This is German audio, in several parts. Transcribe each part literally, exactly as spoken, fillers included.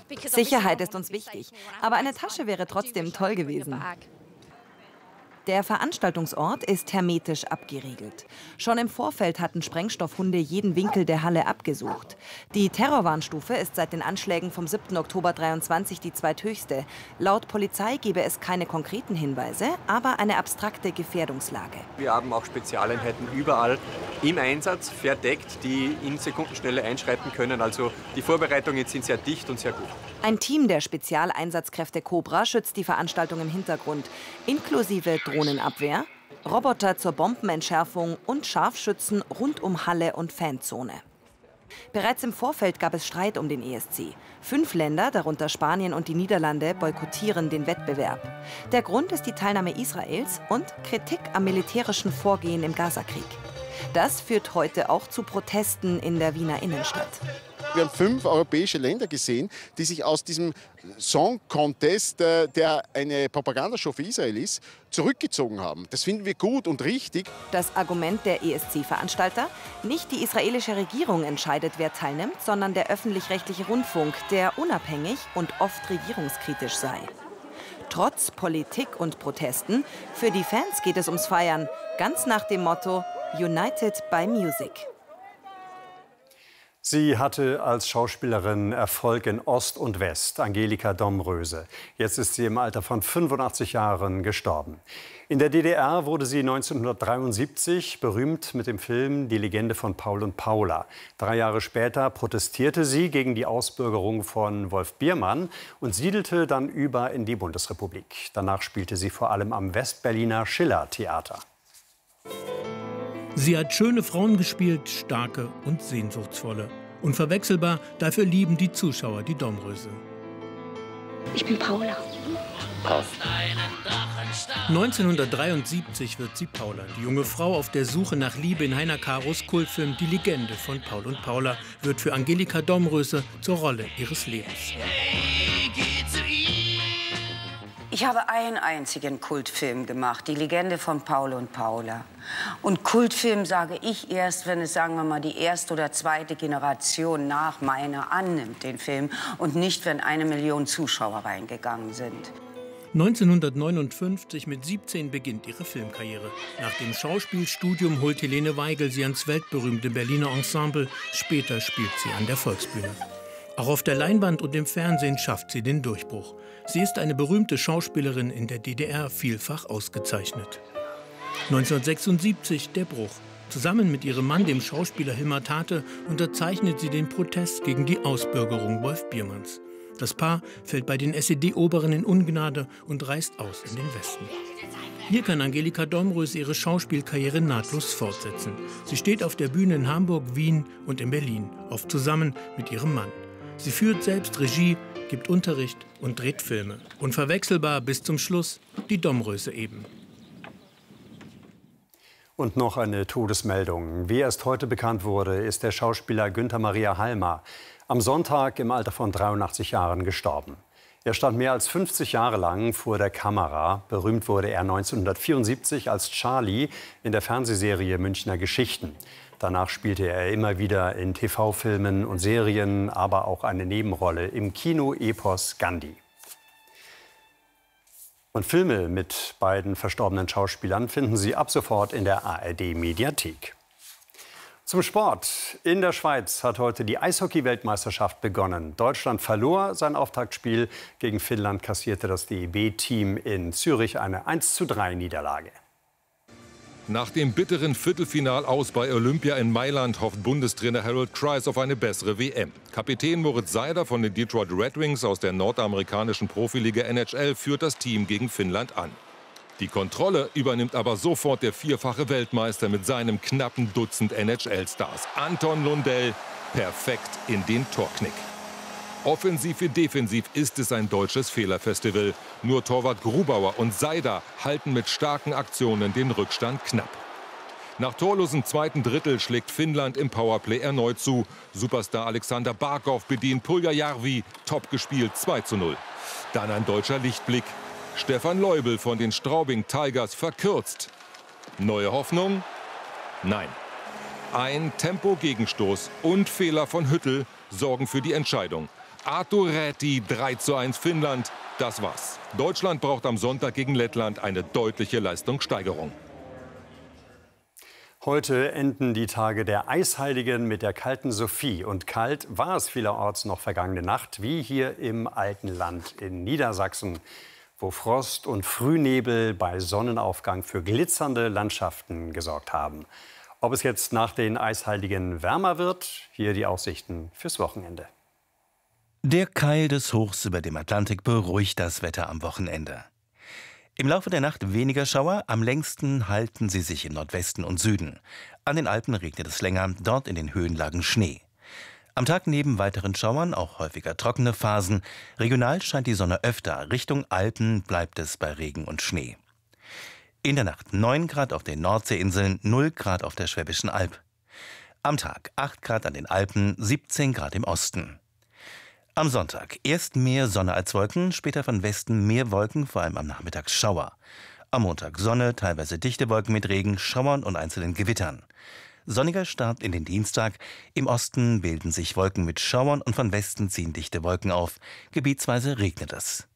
Sicherheit ist uns wichtig, aber eine Tasche wäre trotzdem toll gewesen. Der Veranstaltungsort ist hermetisch abgeriegelt. Schon im Vorfeld hatten Sprengstoffhunde jeden Winkel der Halle abgesucht. Die Terrorwarnstufe ist seit den Anschlägen vom siebten Oktober dreiundzwanzig die zweithöchste. Laut Polizei gebe es keine konkreten Hinweise, aber eine abstrakte Gefährdungslage. Wir haben auch Spezialeinheiten überall im Einsatz, verdeckt, die in Sekundenschnelle einschreiten können. Also die Vorbereitungen sind sehr dicht und sehr gut. Ein Team der Spezialeinsatzkräfte Cobra schützt die Veranstaltung im Hintergrund, inklusive Drohnenabwehr, Roboter zur Bombenentschärfung und Scharfschützen rund um Halle und Fanzone. Bereits im Vorfeld gab es Streit um den E S C. Fünf Länder, darunter Spanien und die Niederlande, boykottieren den Wettbewerb. Der Grund ist die Teilnahme Israels und Kritik am militärischen Vorgehen im Gazakrieg. Das führt heute auch zu Protesten in der Wiener Innenstadt. Wir haben fünf europäische Länder gesehen, die sich aus diesem Song Contest, der eine Propagandashow für Israel ist, zurückgezogen haben. Das finden wir gut und richtig. Das Argument der E S C-Veranstalter: Nicht die israelische Regierung entscheidet, wer teilnimmt, sondern der öffentlich-rechtliche Rundfunk, der unabhängig und oft regierungskritisch sei. Trotz Politik und Protesten, für die Fans geht es ums Feiern, ganz nach dem Motto United by Music. Sie hatte als Schauspielerin Erfolg in Ost und West, Angelika Domröse. Jetzt ist sie im Alter von fünfundachtzig Jahren gestorben. In der D D R wurde sie neunzehnhundertdreiundsiebzig berühmt mit dem Film Die Legende von Paul und Paula. Drei Jahre später protestierte sie gegen die Ausbürgerung von Wolf Biermann und siedelte dann über in die Bundesrepublik. Danach spielte sie vor allem am Westberliner Schiller-Theater. Sie hat schöne Frauen gespielt, starke und sehnsuchtsvolle. Unverwechselbar, dafür lieben die Zuschauer die Domröse. Ich bin Paula. neunzehnhundertdreiundsiebzig wird sie Paula, die junge Frau auf der Suche nach Liebe. In Heiner Karos Kultfilm Die Legende von Paul und Paula wird für Angelika Domröse zur Rolle ihres Lebens. Ich habe einen einzigen Kultfilm gemacht, Die Legende von Paul und Paula. Und Kultfilm sage ich erst, wenn es, sagen wir mal, die erste oder zweite Generation nach meiner annimmt, den Film, und nicht, wenn eine Million Zuschauer reingegangen sind. neunzehnhundertneunundfünfzig mit siebzehn beginnt ihre Filmkarriere. Nach dem Schauspielstudium holt Helene Weigel sie ans weltberühmte Berliner Ensemble. Später spielt sie an der Volksbühne. Auch auf der Leinwand und im Fernsehen schafft sie den Durchbruch. Sie ist eine berühmte Schauspielerin, in der D D R vielfach ausgezeichnet. neunzehnhundertsechsundsiebzig der Bruch. Zusammen mit ihrem Mann, dem Schauspieler Hilmar Tate, unterzeichnet sie den Protest gegen die Ausbürgerung Wolf Biermanns. Das Paar fällt bei den S E D-Oberen in Ungnade und reist aus in den Westen. Hier kann Angelika Domröse ihre Schauspielkarriere nahtlos fortsetzen. Sie steht auf der Bühne in Hamburg, Wien und in Berlin, oft zusammen mit ihrem Mann. Sie führt selbst Regie, gibt Unterricht und dreht Filme. Unverwechselbar bis zum Schluss die Domröse eben. Und noch eine Todesmeldung. Wie erst heute bekannt wurde, ist der Schauspieler Günther Maria Halmer am Sonntag im Alter von dreiundachtzig Jahren gestorben. Er stand mehr als fünfzig Jahre lang vor der Kamera. Berühmt wurde er neunzehnhundertvierundsiebzig als Charlie in der Fernsehserie Münchner Geschichten. Danach spielte er immer wieder in T V-Filmen und Serien, aber auch eine Nebenrolle im Kino-Epos Gandhi. Und Filme mit beiden verstorbenen Schauspielern finden Sie ab sofort in der A R D-Mediathek. Zum Sport. In der Schweiz hat heute die Eishockey-Weltmeisterschaft begonnen. Deutschland verlor sein Auftaktspiel. Gegen Finnland kassierte das D E B-Team in Zürich eine eins zu drei Niederlage. Nach dem bitteren Viertelfinal-Aus bei Olympia in Mailand hofft Bundestrainer Harold Kreis auf eine bessere W M. Kapitän Moritz Seider von den Detroit Red Wings aus der nordamerikanischen Profiliga N H L führt das Team gegen Finnland an. Die Kontrolle übernimmt aber sofort der vierfache Weltmeister mit seinem knappen Dutzend N H L-Stars. Anton Lundell perfekt in den Torknick. Offensiv wie defensiv ist es ein deutsches Fehlerfestival. Nur Torwart Grubauer und Seider halten mit starken Aktionen den Rückstand knapp. Nach torlosem zweiten Drittel schlägt Finnland im Powerplay erneut zu. Superstar Alexander Barkov bedient Puljujärvi. Top gespielt, zwei zu null. Dann ein deutscher Lichtblick. Stefan Leubel von den Straubing Tigers verkürzt. Neue Hoffnung? Nein. Ein Tempo-Gegenstoß und Fehler von Hüttel sorgen für die Entscheidung. Arttu Räty, drei zu eins Finnland. Das war's. Deutschland braucht am Sonntag gegen Lettland eine deutliche Leistungssteigerung. Heute enden die Tage der Eisheiligen mit der kalten Sophie. Und kalt war es vielerorts noch vergangene Nacht, wie hier im Alpenland in Niedersachsen, wo Frost und Frühnebel bei Sonnenaufgang für glitzernde Landschaften gesorgt haben. Ob es jetzt nach den Eisheiligen wärmer wird, hier die Aussichten fürs Wochenende. Der Keil des Hochs über dem Atlantik beruhigt das Wetter am Wochenende. Im Laufe der Nacht weniger Schauer, am längsten halten sie sich im Nordwesten und Süden. An den Alpen regnet es länger, dort in den Höhenlagen Schnee. Am Tag neben weiteren Schauern auch häufiger trockene Phasen. Regional scheint die Sonne öfter, Richtung Alpen bleibt es bei Regen und Schnee. In der Nacht neun Grad auf den Nordseeinseln, null Grad auf der Schwäbischen Alb. Am Tag acht Grad an den Alpen, siebzehn Grad im Osten. Am Sonntag erst mehr Sonne als Wolken, später von Westen mehr Wolken, vor allem am Nachmittag Schauer. Am Montag Sonne, teilweise dichte Wolken mit Regen, Schauern und einzelnen Gewittern. Sonniger Start in den Dienstag. Im Osten bilden sich Wolken mit Schauern und von Westen ziehen dichte Wolken auf. Gebietsweise regnet es.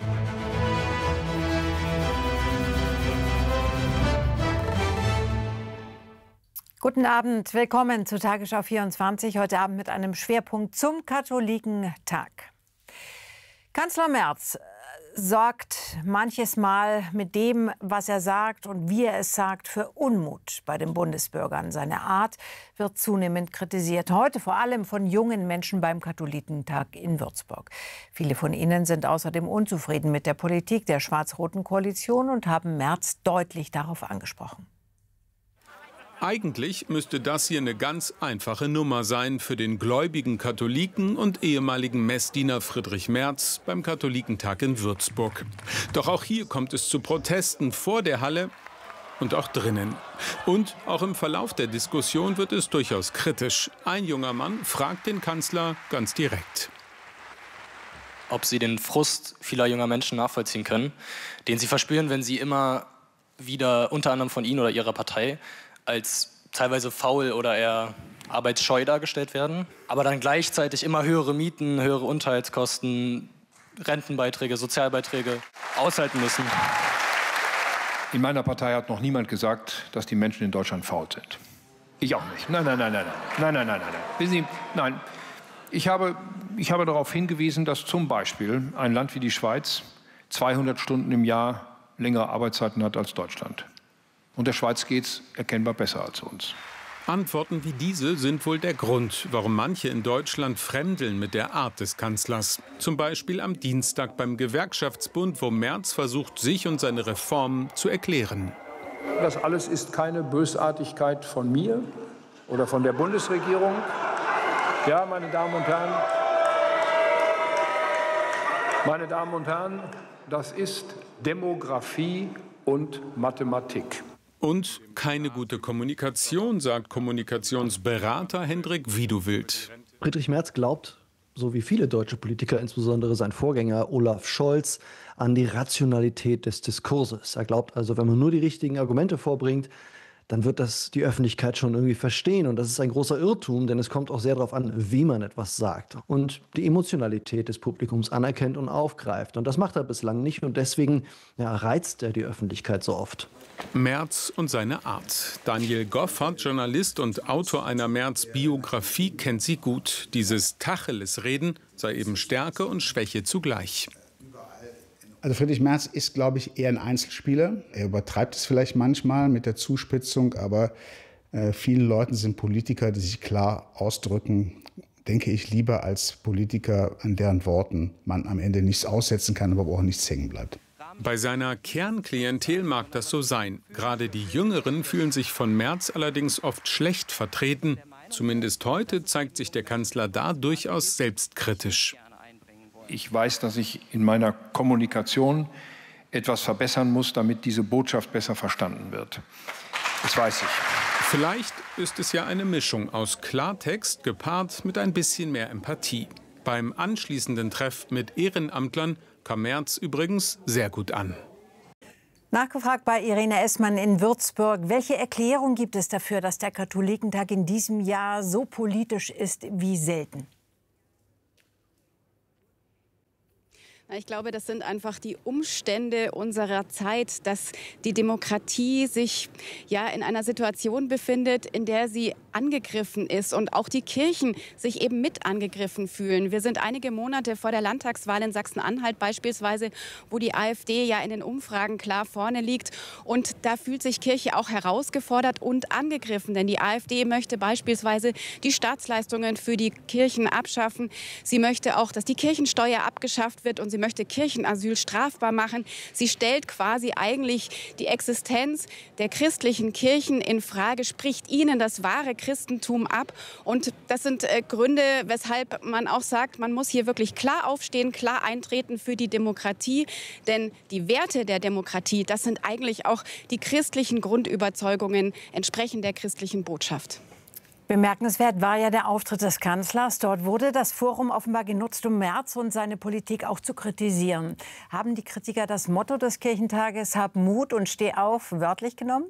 Guten Abend, willkommen zu Tagesschau vierundzwanzig, heute Abend mit einem Schwerpunkt zum Katholikentag. Kanzler Merz sorgt manches Mal mit dem, was er sagt und wie er es sagt, für Unmut bei den Bundesbürgern. Seine Art wird zunehmend kritisiert, heute vor allem von jungen Menschen beim Katholikentag in Würzburg. Viele von ihnen sind außerdem unzufrieden mit der Politik der schwarz-roten Koalition und haben Merz deutlich darauf angesprochen. Eigentlich müsste das hier eine ganz einfache Nummer sein für den gläubigen Katholiken und ehemaligen Messdiener Friedrich Merz beim Katholikentag in Würzburg. Doch auch hier kommt es zu Protesten vor der Halle und auch drinnen. Und auch im Verlauf der Diskussion wird es durchaus kritisch. Ein junger Mann fragt den Kanzler ganz direkt. Ob sie den Frust vieler junger Menschen nachvollziehen können, den sie verspüren, wenn sie immer wieder unter anderem von ihnen oder ihrer Partei als teilweise faul oder eher arbeitsscheu dargestellt werden, aber dann gleichzeitig immer höhere Mieten, höhere Unterhaltskosten, Rentenbeiträge, Sozialbeiträge aushalten müssen. In meiner Partei hat noch niemand gesagt, dass die Menschen in Deutschland faul sind. Ich auch nicht. Nein, nein, nein, nein, nein, nein, nein, nein, nein. Wissen Sie, nein. Ich habe, ich habe darauf hingewiesen, dass zum Beispiel ein Land wie die Schweiz zweihundert Stunden im Jahr längere Arbeitszeiten hat als Deutschland. Und der Schweiz geht's erkennbar besser als uns. Antworten wie diese sind wohl der Grund, warum manche in Deutschland fremdeln mit der Art des Kanzlers. Zum Beispiel am Dienstag beim Gewerkschaftsbund, wo Merz versucht, sich und seine Reformen zu erklären. Das alles ist keine Bösartigkeit von mir oder von der Bundesregierung. Ja, meine Damen und Herren, meine Damen und Herren, das ist Demografie und Mathematik. Und keine gute Kommunikation, sagt Kommunikationsberater Hendrik Wiedewild. Friedrich Merz glaubt, so wie viele deutsche Politiker, insbesondere sein Vorgänger Olaf Scholz, an die Rationalität des Diskurses. Er glaubt also, wenn man nur die richtigen Argumente vorbringt, dann wird das die Öffentlichkeit schon irgendwie verstehen. Und das ist ein großer Irrtum, denn es kommt auch sehr darauf an, wie man etwas sagt. Und die Emotionalität des Publikums anerkennt und aufgreift. Und das macht er bislang nicht. Und deswegen ja, reizt er die Öffentlichkeit so oft. Merz und seine Art. Daniel Goffert, Journalist und Autor einer Merz-Biografie, kennt sie gut. Dieses Tacheles-Reden sei eben Stärke und Schwäche zugleich. Also Friedrich Merz ist, glaube ich, eher ein Einzelspieler. Er übertreibt es vielleicht manchmal mit der Zuspitzung, aber äh, vielen Leuten sind Politiker, die sich klar ausdrücken, denke ich, lieber als Politiker, an deren Worten man am Ende nichts aussetzen kann, aber auch nichts hängen bleibt. Bei seiner Kernklientel mag das so sein. Gerade die Jüngeren fühlen sich von Merz allerdings oft schlecht vertreten. Zumindest heute zeigt sich der Kanzler da durchaus selbstkritisch. Ich weiß, dass ich in meiner Kommunikation etwas verbessern muss, damit diese Botschaft besser verstanden wird. Das weiß ich. Vielleicht ist es ja eine Mischung aus Klartext gepaart mit ein bisschen mehr Empathie. Beim anschließenden Treff mit Ehrenamtlern kam Merz übrigens sehr gut an. Nachgefragt bei Irene Essmann in Würzburg. Welche Erklärung gibt es dafür, dass der Katholikentag in diesem Jahr so politisch ist wie selten? Ich glaube, das sind einfach die Umstände unserer Zeit, dass die Demokratie sich ja in einer Situation befindet, in der sie angegriffen ist und auch die Kirchen sich eben mit angegriffen fühlen. Wir sind einige Monate vor der Landtagswahl in Sachsen-Anhalt beispielsweise, wo die AfD ja in den Umfragen klar vorne liegt. Und da fühlt sich Kirche auch herausgefordert und angegriffen. Denn die AfD möchte beispielsweise die Staatsleistungen für die Kirchen abschaffen. Sie möchte auch, dass die Kirchensteuer abgeschafft wird und sie möchte Kirchenasyl strafbar machen. Sie stellt quasi eigentlich die Existenz der christlichen Kirchen in Frage, spricht ihnen das wahre Christentum ab. Und das sind äh, Gründe, weshalb man auch sagt, man muss hier wirklich klar aufstehen, klar eintreten für die Demokratie. Denn die Werte der Demokratie, das sind eigentlich auch die christlichen Grundüberzeugungen, entsprechend der christlichen Botschaft. Bemerkenswert war ja der Auftritt des Kanzlers. Dort wurde das Forum offenbar genutzt, um Merz und seine Politik auch zu kritisieren. Haben die Kritiker das Motto des Kirchentages „Hab Mut und steh auf" wörtlich genommen?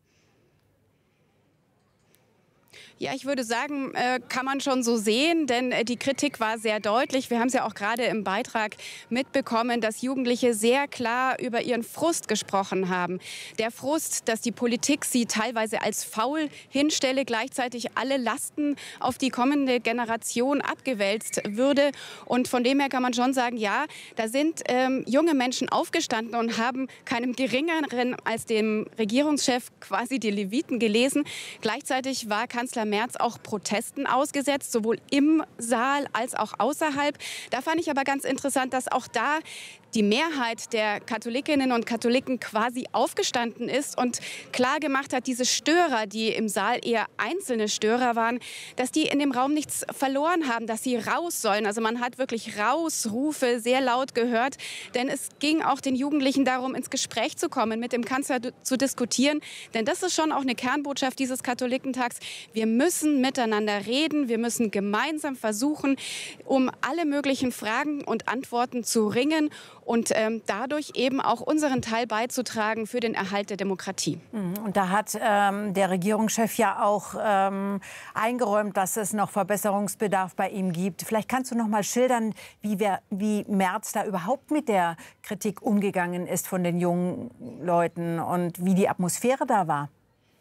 Ja, ich würde sagen, äh, kann man schon so sehen, denn äh, die Kritik war sehr deutlich. Wir haben es ja auch gerade im Beitrag mitbekommen, dass Jugendliche sehr klar über ihren Frust gesprochen haben. Der Frust, dass die Politik sie teilweise als faul hinstelle, gleichzeitig alle Lasten auf die kommende Generation abgewälzt würde. Und von dem her kann man schon sagen, ja, da sind ähm, junge Menschen aufgestanden und haben keinem Geringeren als dem Regierungschef quasi die Leviten gelesen. Gleichzeitig war Kanzler Merz auch Protesten ausgesetzt, sowohl im Saal als auch außerhalb. Da fand ich aber ganz interessant, dass auch da die Mehrheit der Katholikinnen und Katholiken quasi aufgestanden ist und klar gemacht hat, diese Störer, die im Saal eher einzelne Störer waren, dass die in dem Raum nichts verloren haben, dass sie raus sollen. Also man hat wirklich Rausrufe sehr laut gehört, denn es ging auch den Jugendlichen darum, ins Gespräch zu kommen, mit dem Kanzler zu diskutieren. Denn das ist schon auch eine Kernbotschaft dieses Katholikentags. Wir müssen miteinander reden, wir müssen gemeinsam versuchen, um alle möglichen Fragen und Antworten zu ringen und ähm, dadurch eben auch unseren Teil beizutragen für den Erhalt der Demokratie. Und da hat ähm, der Regierungschef ja auch ähm, eingeräumt, dass es noch Verbesserungsbedarf bei ihm gibt. Vielleicht kannst du noch mal schildern, wie, wer, wie Merz da überhaupt mit der Kritik umgegangen ist von den jungen Leuten und wie die Atmosphäre da war.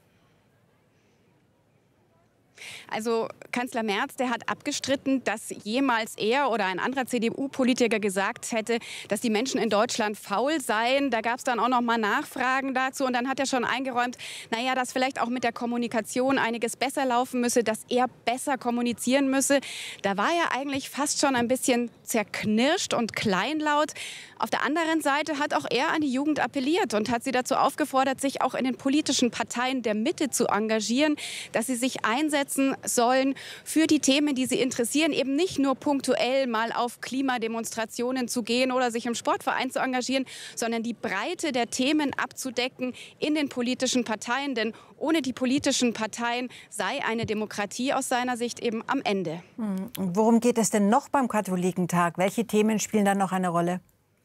Also Kanzler Merz, der hat abgestritten, dass jemals er oder ein anderer C D U-Politiker gesagt hätte, dass die Menschen in Deutschland faul seien. Da gab es dann auch noch mal Nachfragen dazu. Und dann hat er schon eingeräumt, naja, dass vielleicht auch mit der Kommunikation einiges besser laufen müsse, dass er besser kommunizieren müsse. Da war er eigentlich fast schon ein bisschen zerknirscht und kleinlaut. Auf der anderen Seite hat auch er an die Jugend appelliert und hat sie dazu aufgefordert, sich auch in den politischen Parteien der Mitte zu engagieren, dass sie sich einsetzen sollen für die Themen, die sie interessieren, eben nicht nur punktuell mal auf Klimademonstrationen zu gehen oder sich im Sportverein zu engagieren, sondern die Breite der Themen abzudecken in den politischen Parteien. Denn ohne die politischen Parteien sei eine Demokratie aus seiner Sicht eben am Ende. Und worum geht es denn noch beim Katholikentag? Welche Themen spielen da noch eine Rolle?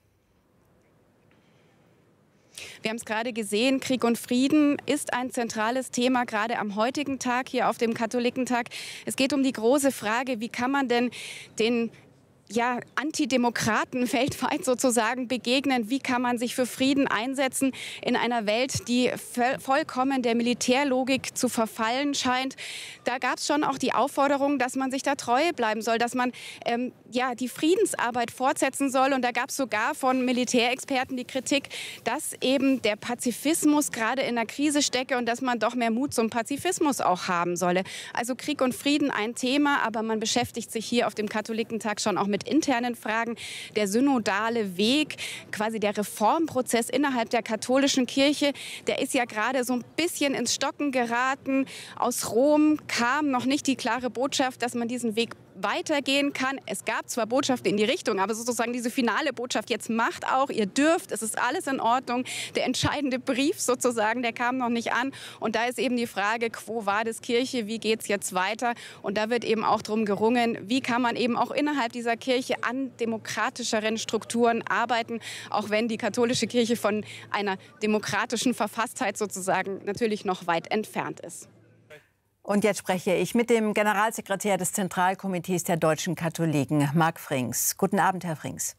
Wir haben es gerade gesehen, Krieg und Frieden ist ein zentrales Thema, gerade am heutigen Tag hier auf dem Katholikentag. Es geht um die große Frage, wie kann man denn den ja, Antidemokraten weltweit sozusagen begegnen. Wie kann man sich für Frieden einsetzen in einer Welt, die vollkommen der Militärlogik zu verfallen scheint? Da gab es schon auch die Aufforderung, dass man sich da treu bleiben soll, dass man ähm, ja, die Friedensarbeit fortsetzen soll. Und da gab es sogar von Militärexperten die Kritik, dass eben der Pazifismus gerade in der Krise stecke und dass man doch mehr Mut zum Pazifismus auch haben solle. Also Krieg und Frieden ein Thema, aber man beschäftigt sich hier auf dem Katholikentag schon auch mit internen Fragen. Der synodale Weg, quasi der Reformprozess innerhalb der katholischen Kirche, der ist ja gerade so ein bisschen ins Stocken geraten. Aus Rom kam noch nicht die klare Botschaft, dass man diesen Weg weitergehen kann. Es gab zwar Botschaften in die Richtung, aber sozusagen diese finale Botschaft, jetzt macht auch, ihr dürft, es ist alles in Ordnung. Der entscheidende Brief sozusagen, der kam noch nicht an. Und da ist eben die Frage, quo vadis Kirche, wie geht es jetzt weiter? Und da wird eben auch darum gerungen, wie kann man eben auch innerhalb dieser Kirche an demokratischeren Strukturen arbeiten, auch wenn die katholische Kirche von einer demokratischen Verfasstheit sozusagen natürlich noch weit entfernt ist. Und jetzt spreche ich mit dem Generalsekretär des Zentralkomitees der deutschen Katholiken, Marc Frings. Guten Abend, Herr Frings.